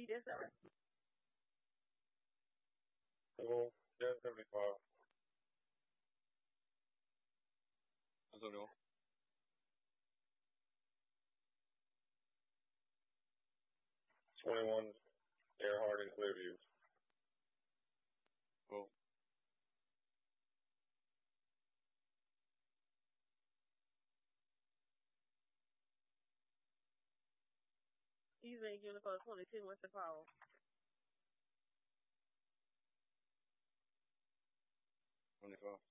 That's all right. So, yeah, 75. Antonio. 21, Earhart and Clearview. Cool. He's in Unicorn 22. What's the call? 25.